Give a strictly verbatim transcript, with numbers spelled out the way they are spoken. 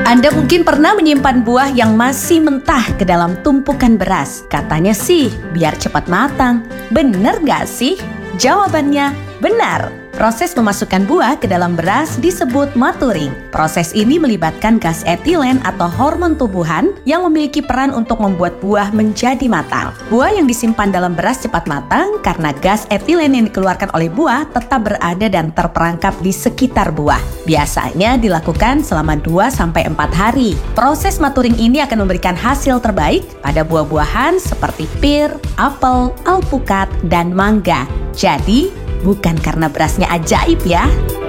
Anda mungkin pernah menyimpan buah yang masih mentah ke dalam tumpukan beras. Katanya sih, biar cepat matang. Bener gak sih? Jawabannya, benar. Proses memasukkan buah ke dalam beras disebut maturing. Proses ini melibatkan gas etilen atau hormon tumbuhan yang memiliki peran untuk membuat buah menjadi matang. Buah yang disimpan dalam beras cepat matang karena gas etilen yang dikeluarkan oleh buah tetap berada dan terperangkap di sekitar buah. Biasanya dilakukan selama dua sampai empat hari. Proses maturing ini akan memberikan hasil terbaik pada buah-buahan seperti pir, apel, alpukat, dan mangga. Jadi, bukan karena berasnya ajaib ya.